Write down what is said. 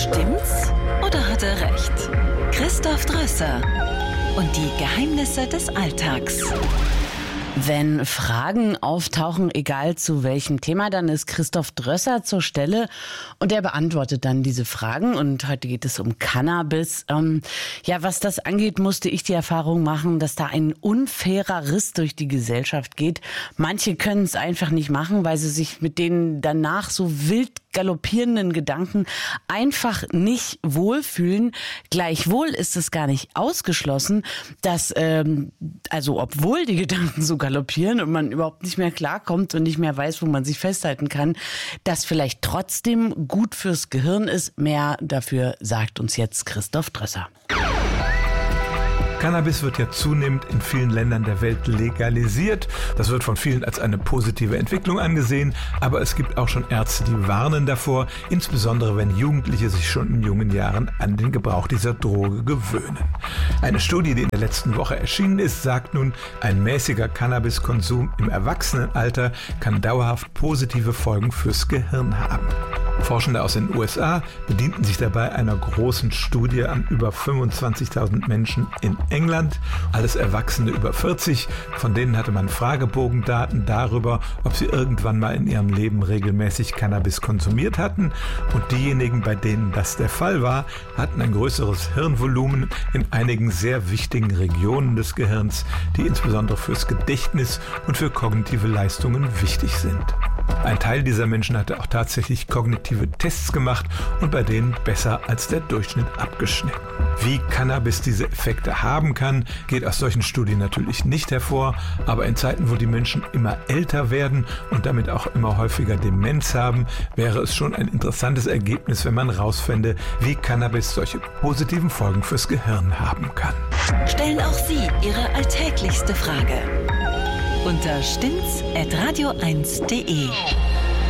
Stimmt's oder hat er recht? Christoph Drösser und die Geheimnisse des Alltags. Wenn Fragen auftauchen, egal zu welchem Thema, dann ist Christoph Drösser zur Stelle und er beantwortet dann diese Fragen. Und heute geht es um Cannabis. Was das angeht, musste ich die Erfahrung machen, dass da ein unfairer Riss durch die Gesellschaft geht. Manche können es einfach nicht machen, weil sie sich mit den danach so wild galoppierenden Gedanken einfach nicht wohlfühlen. Gleichwohl ist es gar nicht ausgeschlossen, dass, obwohl die Gedanken so galoppieren und man überhaupt nicht mehr klarkommt und nicht mehr weiß, wo man sich festhalten kann, das vielleicht trotzdem gut fürs Gehirn ist. Mehr dafür sagt uns jetzt Christoph Drösser. Cannabis wird ja zunehmend in vielen Ländern der Welt legalisiert. Das wird von vielen als eine positive Entwicklung angesehen. Aber es gibt auch schon Ärzte, die warnen davor, insbesondere wenn Jugendliche sich schon in jungen Jahren an den Gebrauch dieser Droge gewöhnen. Eine Studie, die in der letzten Woche erschienen ist, sagt nun, ein mäßiger Cannabiskonsum im Erwachsenenalter kann dauerhaft positive Folgen fürs Gehirn haben. Forschende aus den USA bedienten sich dabei einer großen Studie an über 25.000 Menschen in England, alles Erwachsene über 40. Von denen hatte man Fragebogendaten darüber, ob sie irgendwann mal in ihrem Leben regelmäßig Cannabis konsumiert hatten. Und diejenigen, bei denen das der Fall war, hatten ein größeres Hirnvolumen in einigen sehr wichtigen Regionen des Gehirns, die insbesondere fürs Gedächtnis und für kognitive Leistungen wichtig sind. Ein Teil dieser Menschen hatte auch tatsächlich kognitive Tests gemacht und bei denen besser als der Durchschnitt abgeschnitten. Wie Cannabis diese Effekte haben kann, geht aus solchen Studien natürlich nicht hervor, aber in Zeiten, wo die Menschen immer älter werden und damit auch immer häufiger Demenz haben, wäre es schon ein interessantes Ergebnis, wenn man rausfände, wie Cannabis solche positiven Folgen fürs Gehirn haben kann. Stellen auch Sie Ihre alltäglichste Frage unter stimmt's@radio1.de.